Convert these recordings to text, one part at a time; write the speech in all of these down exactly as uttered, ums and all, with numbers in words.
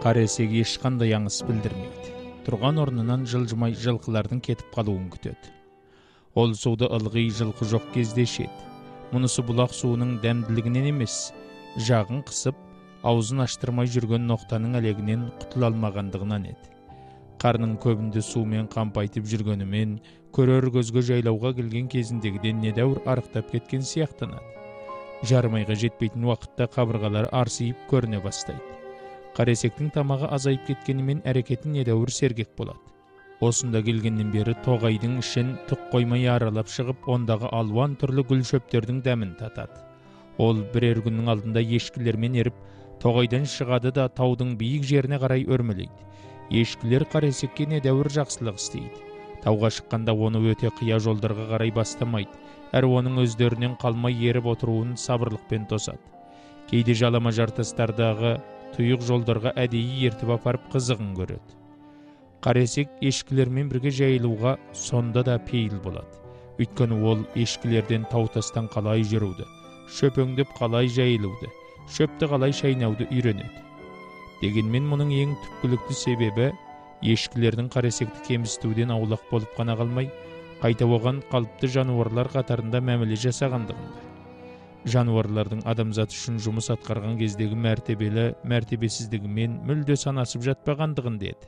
Каресек ешқандай аңыс білдірмейді. Тұрған орнынан жылжымай жылқылардың кетіп қалуын күтеді. Ол суды ылғи жылқы жоқ кезде ішеді. Мұнысы бұлақ суының дәмділігінен емес, жағын қысып, аузын аштырмай жүрген ноқтаның әлегінен құтыла алмағандығынан еді. Қарның көбінде сумен қампайтып жүргенімен, көрер көзге жайлауға келген кезіндегіден недәуір арықтап кеткен сияқтанады. Жарым айға жетпейтін уақытта қабырғалары арсиып көріне бастайды. Қаресектің тамағы азайып кеткенімен әрекетін недәуір сергек болады. Осында келгеннен бері тоғайдың ішін түк қоймай аралап шығып, ондағы алуан түрлі гүл шөптердің дәмін татады. Ол бірер күннің алдында ешкілермен еріп, тоғайдан шығады да таудың биік жеріне қарай өрмелейді. Ешкілер Қаресекке недәуір жақсылық істейді. Тауға шыққанда оны өте қия жолдарға қарай бастамайды, әрі оның өздерінен қалмай еріп отыруын сабырлықпен тосады. Кейде жалама жартастардағы тұйық жолдарға әдейі ертіп апарып қызығын көреді. Қаресек ешкілермен бірге жайылуға сонда да пейіл болады. Өйткені ол ешкілерден таутастан қалай жүруді, шөпеңдеп қалай жайылуды, шөпті қалай шайнауды үйренеді. Дегенмен мұның ең түпкілікті себебі ешкілердің Қаресекті кемсітуден аулақ болып қана қалмай, қайта оған қалыпты жануарлар қатарында мәміле жасағандығында. Жануарлардың адамзат үшін жұмыс атқарған кездегі мәртебелі мәртебесіздігімен мүлде санасып жатпағандығын деді.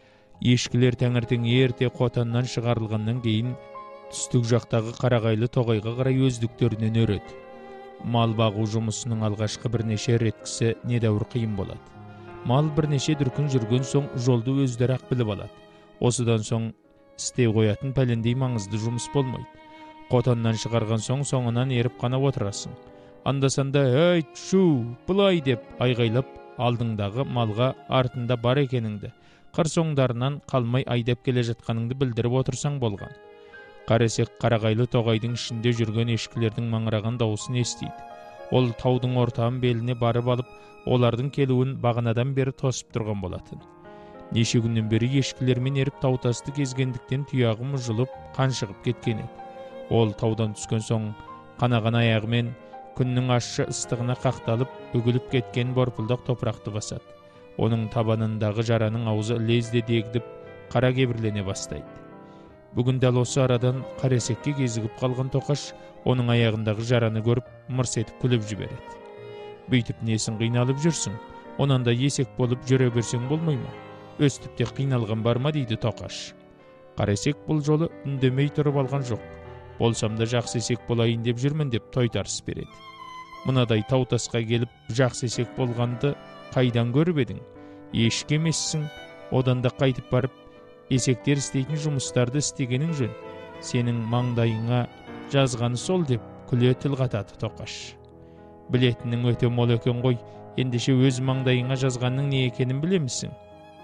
Ешкілер таңертең ерте қотаннан шығарылғаннан кейін түстік жақтағы қарағайлы тоғайға қарай өздіктерінен өреді. Мал бағу жұмысының алғашқы бірнеше реткісі недәуір қиын болады. Мал бірнеше дүркін жүрген соң жолды өздері ақ біліп алады. Осыдан соң істей қоятын пәлендей маңызды жұмыс болмайды. Қотаннан шығарған соң соңынан еріп қана отырасың. Анда-санда «Әй, шу, бұлай» деп айғайлап, алдыңдағы малға артында бар екеніңді, қыр соңдарынан қалмай айдап келе жатқаныңды білдіріп отырсаң болған. Қаресек қарағайлы тоғайдың ішінде жүрген ешкілердің маңыраған дауысын естиді. Ол таудың ортан беліне барып алып, олардың келуін бағанадан бері тосып тұрған болатын. Неше күннен бері ешкілермен еріп таутасты кезгендіктен тұяғы мұжылып, қаншығып кеткен еді. Ол таудан түскен соң қанаған аяғымен күннің ащы ыстығына қақталып, үгіліп кеткен борпылдақ топырақты басады. Оның табанындағы жараның аузы лезде дегдіп, қара кебірлене бастайды. Бүгін дәл осы арадан Қаресекке кезігіп қалған тоқаш оның аяғындағы жараны көріп, мырс етіп күліп жібереді. Бүйтіп несін қиналып жүрсің? Онан да есек болып жүре берсең болмай ма? Өстіп те қиналған бар ма дейді тоқаш. Қаресек бұл жолы үндемей тұрып алған жоқ. Болсам да жақсы есек болайын деп жүрмін деп тойтарыс береді. Мынадай таутасқа келіп жақсы есек болғанды қайдан көріп едің? Ешкі емессің, одан да қайтып барып есектер істейтін жұмыстарды істегенің жөн. Сенің маңдайыңа жазғаны сол деп күле тіл қатады тоқаш. Білетінің өте мол екен ғой, ендеше өз маңдайыңа жазғанның не екенін білемісің?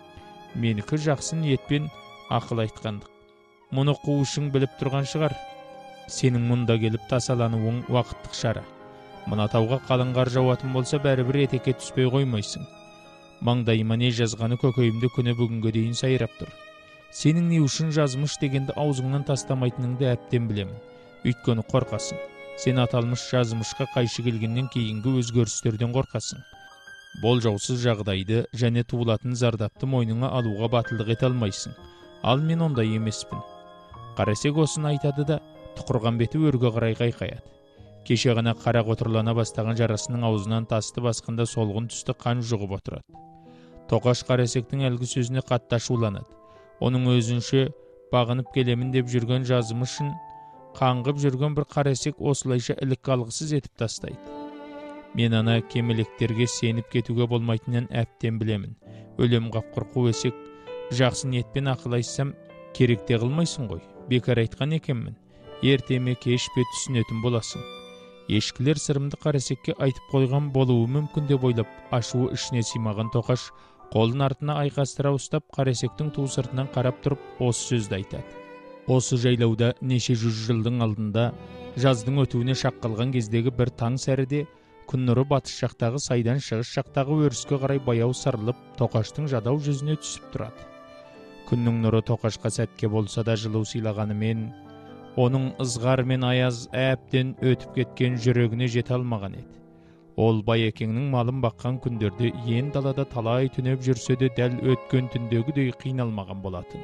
Менікі жақсы ниетпен ақыл айтқандық. Мұны қуышың біліп тұрған шығар. Сенің мұнда келіп тасалануың уақыттық шара. Мына тауға қалың қар жауатын болса, бәрібір етекке түспей қоймайсың. Маңдайыма не жазғаны көкейімді күні бүгінге дейін сайрап тұр. Сенің не үшін жазмыш дегенді аузыңнан тастамайтыныңды әптен білемін. Өйткені қорқасың. Сен аталмыш жазмышқа қайшы келгеннен кейінгі өзгерістерден қорқасың. Болжаусыз жағдайды және туылатын зардапты мойныңа алуға батылдық ете алмайсың. Ал мен ондай емеспін. Қаресек осыны айтады да тұқырған беті өрге қарай қайқаяды. Кеше ғана қара қотырлана бастаған жарасының аузынан тасты басқанда солғын түсті қан жұғып отырады. Тоқаш Қаресектің әлгі сөзіне қатты ашуланады. Оның өзінше бағынып келемін деп жүрген жазмышын қаңғып жүрген бір Қаресек осылайша ілік алғысыз етіп тастайды. Мен ана кемелектерге сеніп кетуге болмайтынын әптен білемін. Өлем қапқыр қу есек, жақсы ниетпен ақыл айтсам керек те қылмайсың ғой. Бекар айтқан екенмін. Ертеме кешпе түсінетін боласың. Ешкілер сырымды Қаресекке айтып қойған болуы мүмкін деп ойлап, ашуы ішіне симаған тоқаш қолын артына айқастыра ұстап Қаресектің ту сыртынан қарап тұрып осы сөзді айтады. Осы жайлауда неше жүз жылдың алдында жаздың өтуіне шақ қалған кездегі бір таң сәріде күн нұры батыс жақтағы сайдан шығыс жақтағы өріске қарай баяу сарылып, тоқаштың жадау жүзіне түсіп тұрады. Күннің нұры тоқашқа сәтке болса да жылу сыйлағанымен, оның ызғар мен аяз әбден өтіп кеткен жүрегіне жете алмаған еді. Ол Байекеңнің малын баққан күндерде ен далада талай түнеп жүрсе де дәл өткен түндегідей қиналмаған болатын.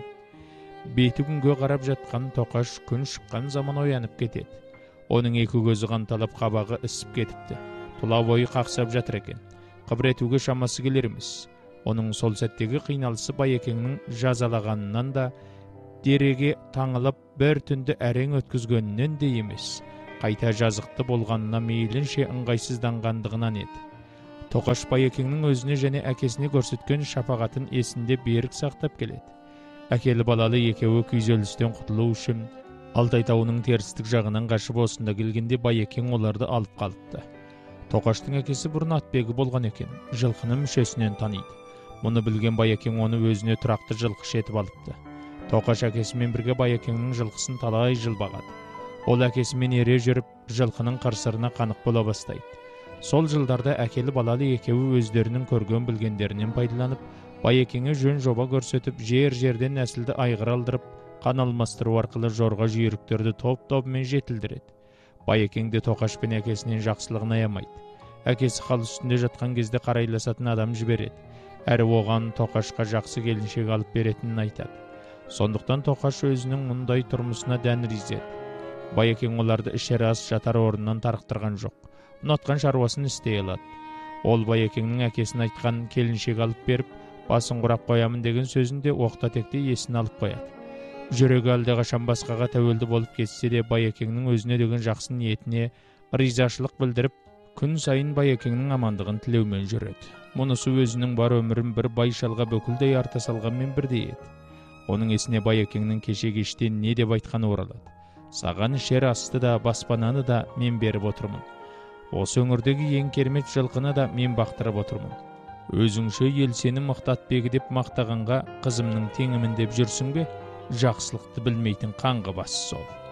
Беті күнге қарап жатқан Тоқаш күн шыққан заман оянып кетеді. Оның екі көзі қанталап қабағы ісіп кетіпті. Тұла бойы қақсап жатыр екен. Қыбыр етуге шамасы келер емес. Оның сол сәттегі қиналысы Байекеңнің жазалағанынан да, дереге таңылып бір түнді әрең өткізгенінен де емес, қайта жазықты болғанына мейлінше ыңғайсызданғандығынан еді. Тоқаш Байекеңнің өзіне және әкесіне көрсеткен шапағатын есінде берік сақтап келеді. Әкелі балалы екеуі күйзелістен құтылу үшін Алтай тауының терістік жағынан қашып осында келгенде Байекең оларды алып қалыпты. Тоқаштың әкесі бұрын атбегі болған екен, жылқыны мүшесінен таниды. Мұны білген Байекең оны өзіне тұрақты жылқышы етіп алыпты. Тоқаш әкесімен бірге Байекеңнің жылқысын талай жыл бағады. Ол әкесімен ере жүріп, жылқының қырсырына қанық бола бастайды. Сол жылдарда әкелі балалы екеуі өздерінің көрген білгендерінен пайдаланып, Байекеңе жөн жоба көрсетіп, жер-жерден нәсілді айғыр алдырып, қан алмастыру арқылы жорға жүйріктерді топ-тобымен жетілдіреді. Байекең де Тоқаш пен әкесінен жақсылығын аямайды. Әкесі хал үстінде жатқан кезде қарайласатын адам жібереді. Әрі оған Тоқашқа жақсы келіншек алып беретінін айтады. Сондықтан Тоқаш өзінің мұндай тұрмысына дән риза еді. Байекең оларды ішер ас жатар орнынан тарықтырған жоқ. Ұнатқан шаруасын істей алады. Ол Байекеңнің әкесін айтқан келіншек алып беріп, басын құрап қоямын деген сөзінде оқта-текте есін алып қояды. Жүрегі әлдеқашан басқаға тәуелді болып кетсе де, Байекеңнің өзіне деген жақсы ниетіне ризашылық білдіріп, күн сайын Байекеңнің амандығын тілеумен жүреді. Мұнысы өзінің бар өмірін бір байшалға бүкілдей арта салғанмен бірдей еді. Оның есіне Байекеңнің кеше кештен не деп айтқаны оралады. Саған ішер асты да, баспананы да мен беріп отырмын. Осы өңірдегі ең керемет жылқыны да мен бақтырып отырмын. Өзіңше ел сені мақтатбегі деп мақтағанға қызымның теңімін деп жүрсің бе? Жақсылықты білмейтін қаңғы басы сол.